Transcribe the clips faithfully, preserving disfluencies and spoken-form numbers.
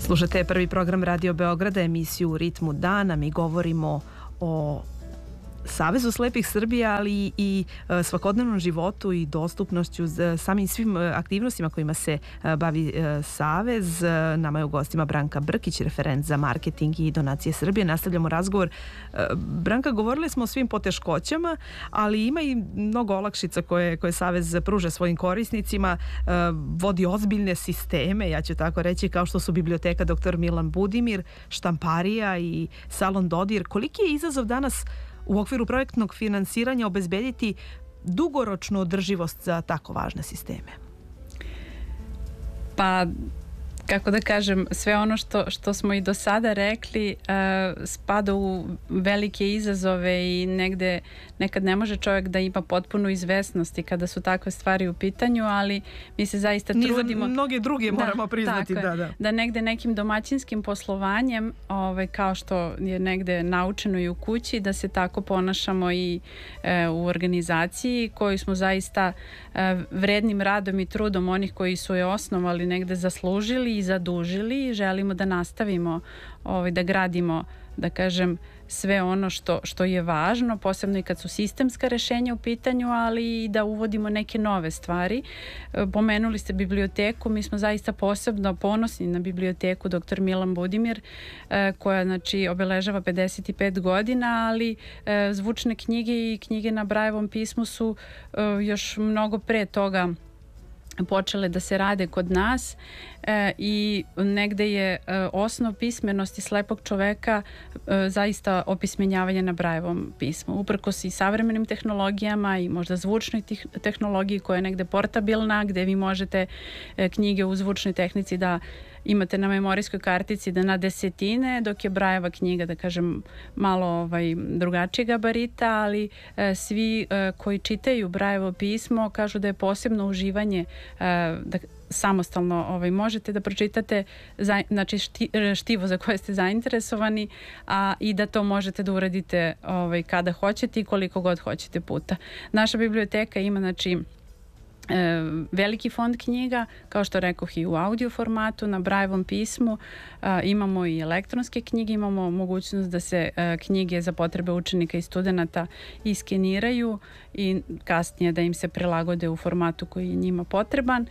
Slušate prvi program Radio Beograda, emisiju U ritmu dana. Mi govorimo o Savezu slepih Srbije, ali i svakodnevnom životu i dostupnošću samim svim aktivnostima kojima se bavi Savez. Nama je u gostima Branka Brkić, referent za marketing i donacije Srbije. Nastavljamo razgovor. Branka, govorili smo o svim poteškoćama, ali ima i mnogo olakšica koje, koje Savez pruža svojim korisnicima. Vodi ozbiljne sisteme, ja ću tako reći, kao što su biblioteka doktor Milan Budimir, štamparija i salon Dodir. Koliki je izazov danas u okviru projektnog finansiranja obezbediti dugoročnu održivost za tako važne sisteme? Pa, kako da kažem, sve ono što, što smo i do sada rekli uh, spada u velike izazove i negde nekad ne može čovjek da ima potpunu izvesnost i kada su takve stvari u pitanju, ali mi se zaista Ni trudimo... Ni za mnoge druge moramo da, priznati. Da, da. da negde nekim domaćinskim poslovanjem, ovaj, kao što je negde naučeno i u kući, da se tako ponašamo i e, u organizaciji koju smo zaista e, vrednim radom i trudom onih koji su je osnovali negde zaslužili i zadužili i želimo da nastavimo ovaj, da gradimo, da kažem, sve ono što, što je važno, posebno i kad su sistemska rešenja u pitanju, ali i da uvodimo neke nove stvari. Pomenuli ste biblioteku, mi smo zaista posebno ponosni na biblioteku doktor Milan Budimir, koja znači obeležava pedeset pet godina, ali zvučne knjige i knjige na Brajevom pismu su još mnogo pre toga počele da se rade kod nas e, i negde je e, osnov pismenosti slepog čoveka e, zaista opismenjavanje na Brajevom pismu. Uprkos i savremenim tehnologijama i možda zvučnoj tih, tehnologiji koja je negde portabilna, gde vi možete e, knjige u zvučnoj tehnici da imate na memorijskoj kartici da na desetine, dok je Brajeva knjiga, da kažem, malo ovaj, drugačije gabarita, ali e, svi e, koji čitaju Brajevo pismo kažu da je posebno uživanje, e, da samostalno ovaj, možete da pročitate za, znači šti, štivo za koje ste zainteresovani, a i da to možete da uradite ovaj, kada hoćete i koliko god hoćete puta. Naša biblioteka ima znači E, veliki fond knjiga, kao što rekoh, i u audio formatu na Brajevom pismu. E, imamo i elektronske knjige, imamo mogućnost da se e, knjige za potrebe učenika i studenata iskeniraju i kasnije da im se prilagode u formatu koji je njima potreban.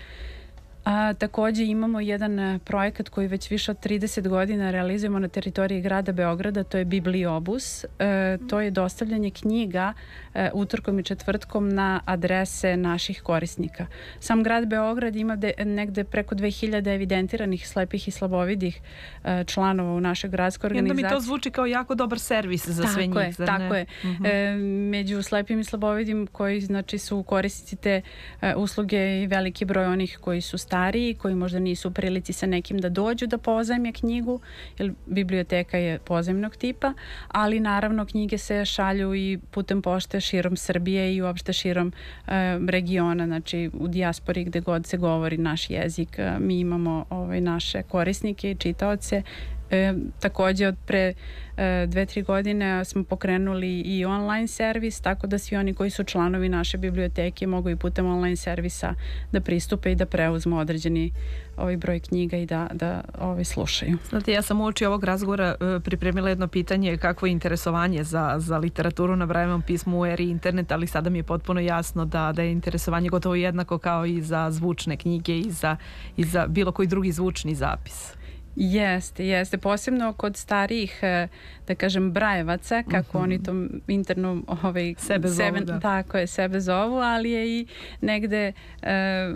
A, takođe imamo jedan projekat koji već više od trideset godina realizujemo na teritoriji grada Beograda, to je Bibliobus. E, to je dostavljanje knjiga e, utorkom i četvrtkom na adrese naših korisnika. Sam grad Beograd ima de, negde preko dve hiljade evidentiranih slepih i slabovidih e, članova u našoj gradskoj organizaciji. I onda mi to zvuči kao jako dobar servis za tako sve njih. Je, tako je. Uh-huh. E, među slepim i slabovidim koji znači su korisnici te e, usluge i veliki broj onih koji su stariji, koji možda nisu u prilici sa nekim da dođu da pozajme knjigu, jer biblioteka je pozajmnog tipa, ali naravno knjige se šalju i putem pošte širom Srbije i uopšte širom e, regiona, znači u dijaspori gde god se govori naš jezik, e, mi imamo ovaj, naše korisnike i čitaoce. E, takođe od pre e, dve, tri godine smo pokrenuli i online servis, tako da svi oni koji su članovi naše biblioteke mogu i putem online servisa da pristupe i da preuzmu određeni ovaj broj knjiga i da, da ovaj, slušaju. Znate, ja sam uoči ovog razgovora e, pripremila jedno pitanje kakvo je interesovanje za, za literaturu na Brajevom pismu u eri interneta, ali sada mi je potpuno jasno da, da je interesovanje gotovo jednako kao i za zvučne knjige i za, i za bilo koji drugi zvučni zapis. Jeste, jeste. Posebno kod starijih, da kažem, Brajevaca, kako uh-huh. oni to interno ovaj, sebe, sebe zovu, da. Tako je, sebe zovu, ali je i negde e,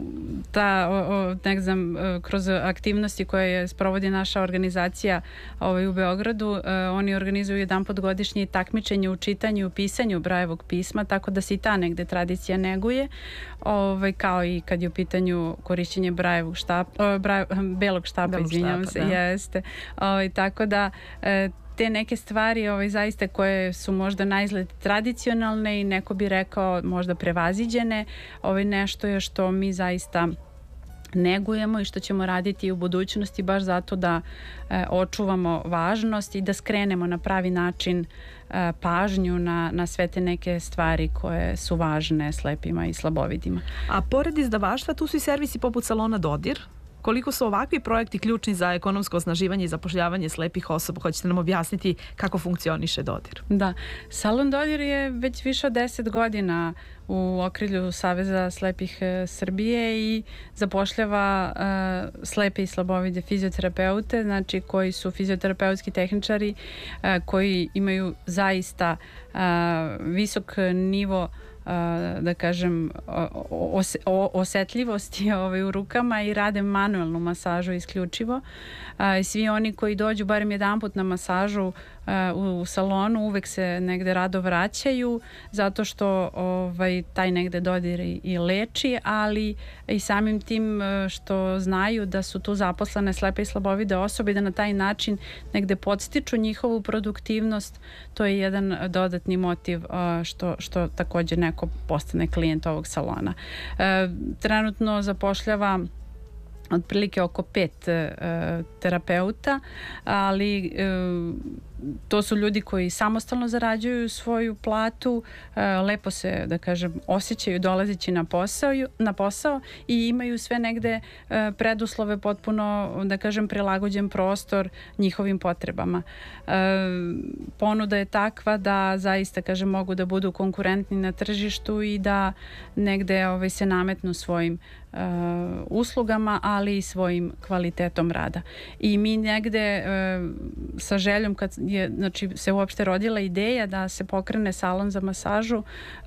ta, o, o, ne znam, kroz aktivnosti koje sprovodi naša organizacija ovaj, u Beogradu, e, oni organizuju jedan put godišnje takmičenje u čitanju i u pisanju Brajevog pisma, tako da se i ta negde tradicija neguje, ovaj, kao i kad je u pitanju korišćenje Brajevog štapa, Braje, belog štapa, izvinjam se, da. Jeste. Ovaj, tako da e, te neke stvari ovaj, zaista koje su možda naizgled tradicionalne i neko bi rekao možda prevaziđene, ovaj, nešto je što mi zaista negujemo i što ćemo raditi u budućnosti baš zato da e, očuvamo važnost i da skrenemo na pravi način e, pažnju na, na sve te neke stvari koje su važne slepima i slabovidima. A pored izdavaštva tu su i servisi poput salona Dodir, Koliko su ovakvi projekti ključni za ekonomsko osnaživanje i zapošljavanje slepih osoba? Hoćete nam objasniti kako funkcioniše Dodir? Da, Salon Dodir je već više od deset godina u okrilju Saveza slepih Srbije i zapošljava uh, slepe i slabovide fizioterapeute, znači koji su fizioterapeutski tehničari uh, koji imaju zaista uh, visok nivo da kažem ose, osetljivosti ovaj, u rukama i rade manuelnu masažu isključivo. Svi oni koji dođu barem jedan put na masažu u salonu uvek se negde rado vraćaju zato što ovaj, taj negde dodir i leči, ali i samim tim što znaju da su tu zaposlene slepe i slabovide osobe i da na taj način negde podstiču njihovu produktivnost, to je jedan dodatni motiv što, što takođe neko postane klijent ovog salona. Trenutno zapošljava otprilike oko pet e, terapeuta, ali e, to su ljudi koji samostalno zarađuju svoju platu, e, lepo se, da kažem, osjećaju dolazeći na posao, na posao i imaju sve negde e, preduslove, potpuno, da kažem, prilagođen prostor njihovim potrebama. E, ponuda je takva da zaista, kažem, mogu da budu konkurentni na tržištu i da negde ovaj, se nametnu svojim Uh, uslugama, ali i svojim kvalitetom rada. I mi negde uh, sa željom kad je, znači, se uopšte rodila ideja da se pokrene salon za masažu, uh,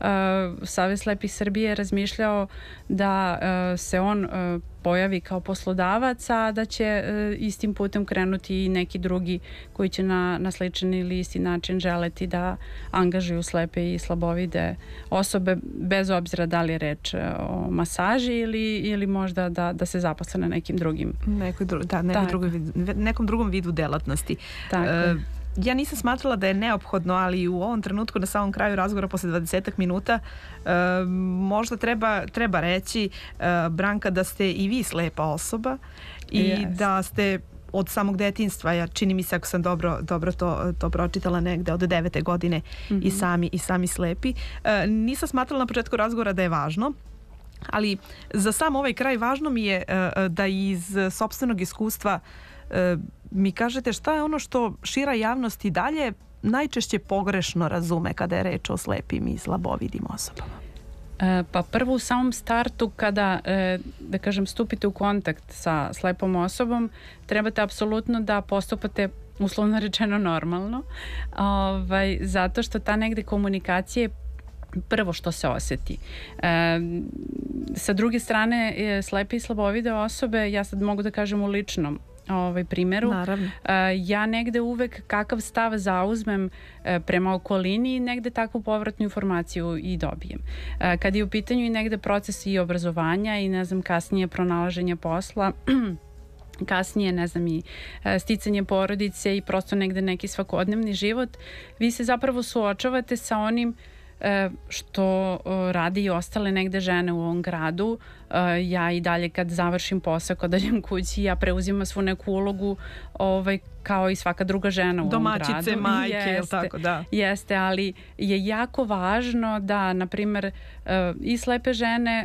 Savez slepih Srbije je razmišljao da uh, se on uh, pojavi kao poslodavac, a da će uh, istim putem krenuti i neki drugi koji će na, na sličan ili isti način želeti da angažuju slepe i slabovide osobe, bez obzira da li je reč o masaži ili, ili možda da, da se zaposle na nekim drugim. Nekoj dru, da, nekoj drugoj, nekom drugom vidu delatnosti. Tako. E, ja nisam smatrala da je neophodno, ali u ovom trenutku na samom kraju razgovora posle dvadesetak minuta e, možda treba, treba reći, e, Branka, da ste i vi slepa osoba i yes. da ste od samog detinjstva, ja čini mi se, ako sam dobro, dobro to, to pročitala negde od devete godine mm-hmm. i, sami, i sami slepi. E, nisam smatrala na početku razgovora da je važno, ali za sam ovaj kraj važno mi je uh, da iz sopstvenog iskustva uh, mi kažete šta je ono što šira javnost i dalje najčešće pogrešno razume kada je reč o slepim i slabovidim osobama. E, pa prvo u samom startu kada, e, da kažem, stupite u kontakt sa slepom osobom, trebate apsolutno da postupate uslovno rečeno normalno, ovaj, zato što ta negde komunikacija je prvo što se osjeti. E, sa druge strane, slepe i slabovide osobe, ja sad mogu da kažem u ličnom ovaj primjeru, Naravno. E, ja negde uvek kakav stav zauzmem e, prema okolini i negde takvu povratnu informaciju i dobijem. E, kad je u pitanju i negde proces i obrazovanja i ne znam kasnije pronalaženja posla, kasnije, ne znam, i sticanje porodice i prosto negde neki svakodnevni život, vi se zapravo suočavate sa onim što radi i ostale negde žene u ovom gradu. Ja i dalje kad završim posao, kad dođem kući, ja preuzimam svu neku ulogu ovaj, kao i svaka druga žena u Domaćice, ovom gradu. majke, jeste, jel tako, da. Jeste, ali je jako važno da, na primer, i slepe žene,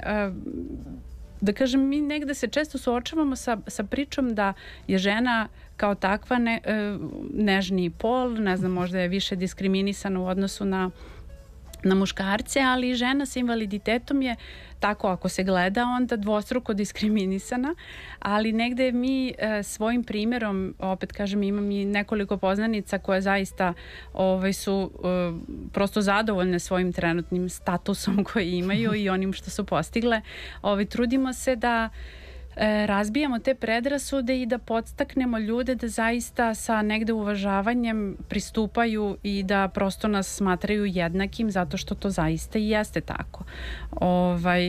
da kažem, mi negde se često suočavamo sa, sa pričom da je žena kao takva ne, nežniji pol, ne znam, možda je više diskriminisana u odnosu na na muškarce, ali žena sa invaliditetom je tako, ako se gleda, onda dvostruko diskriminisana, ali negde mi e, svojim primjerom, opet kažem, imam i nekoliko poznanica koje zaista ovaj, su e, prosto zadovoljne svojim trenutnim statusom koji imaju i onim što su postigle. Ovaj, trudimo se da E, razbijamo te predrasude i da podstaknemo ljude da zaista sa negde uvažavanjem pristupaju i da prosto nas smatraju jednakim, zato što to zaista i jeste tako. Ovaj,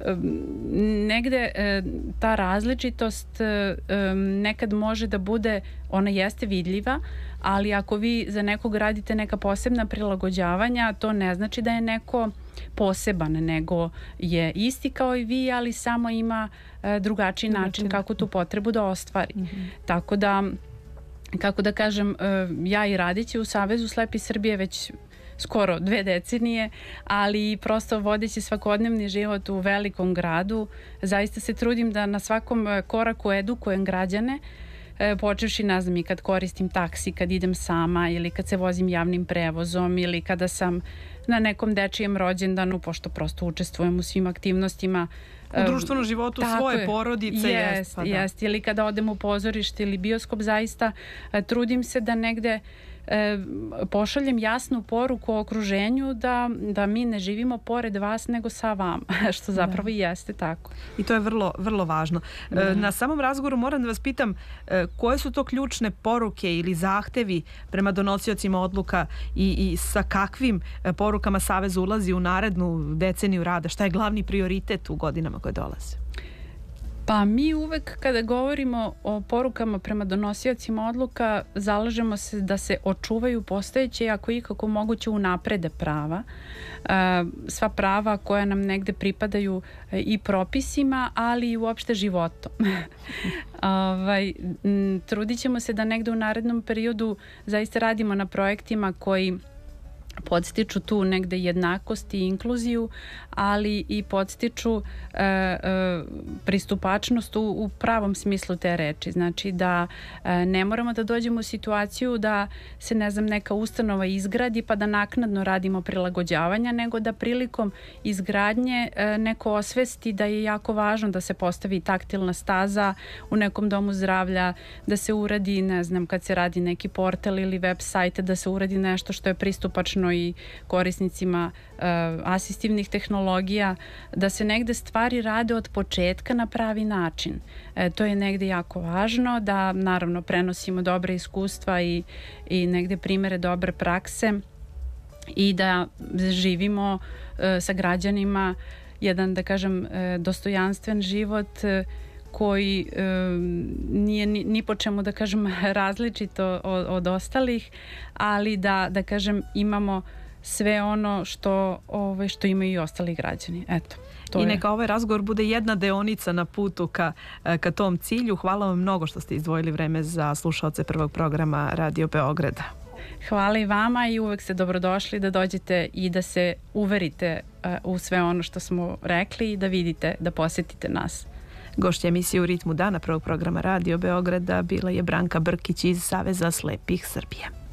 negde e, ta različitost e, nekad može da bude, ona jeste vidljiva, ali ako vi za nekog radite neka posebna prilagođavanja, to ne znači da je neko poseban, nego je isti kao i vi, ali samo ima e, drugačiji način kako tu potrebu da ostvari. Mm-hmm. Tako da, kako da kažem, e, ja i radeći u Savezu slepih Srbije već skoro dve decenije, ali prosto vodeći svakodnevni život u velikom gradu, zaista se trudim da na svakom koraku edukujem građane, počevši, ne znam, i kad koristim taksi, kad idem sama ili kad se vozim javnim prevozom ili kada sam na nekom dečijem rođendanu, pošto prosto učestvujem u svim aktivnostima u društvenom životu svoje je. porodice. Jest, jest, pa jest. Ili kada odem u pozorište ili bioskop, zaista trudim se da negde E, pošaljem jasnu poruku o okruženju da, da mi ne živimo pored vas nego sa vama, što zapravo i jeste tako. I to je vrlo, vrlo važno. E, na samom razgovoru moram da vas pitam e, koje su to ključne poruke ili zahtevi prema donosiocima odluka i, i sa kakvim e, porukama Savez ulazi u narednu deceniju rada? Šta je glavni prioritet u godinama koje dolaze? Pa mi uvek kada govorimo o porukama prema donosiocima odluka zalažemo se da se očuvaju postojeće i ako ikako moguće unaprede prava. Sva prava koja nam negde pripadaju i propisima, ali i uopšte životom. ovaj, trudit ćemo se da negde u narednom periodu zaista radimo na projektima koji podstiču tu negde jednakost i inkluziju, ali i podstiču e, e, pristupačnost u, u pravom smislu te reči. Znači da e, ne moramo da dođemo u situaciju da se, ne znam, neka ustanova izgradi pa da naknadno radimo prilagođavanja, nego da prilikom izgradnje e, neko osvesti da je jako važno da se postavi taktilna staza u nekom domu zdravlja, da se uradi, ne znam, kad se radi neki portal ili web sajte, da se uradi nešto što je pristupačno i korisnicima uh, asistivnih tehnologija, da se negde stvari rade od početka na pravi način. E, to je negde jako važno, da naravno prenosimo dobre iskustva i, i negde primere dobre prakse i da živimo uh, sa građanima jedan, da kažem, uh, dostojanstven život uh, koji e, nije ni, ni po čemu, da kažem, različito od, od ostalih, ali da, da kažem, imamo sve ono što, ovaj, što imaju i ostali građani. Eto, to I neka je. Ovaj razgovor bude jedna deonica na putu ka, ka tom cilju. Hvala vam mnogo što ste izdvojili vreme za slušaoce prvog programa Radio Beograda. Hvala i vama i uvek ste dobrodošli da dođete i da se uverite uh, u sve ono što smo rekli i da vidite, da posetite nas. Gošća emisije U ritmu dana prvog programa Radio Beograda bila je Branka Brkić iz Saveza slepih Srbije.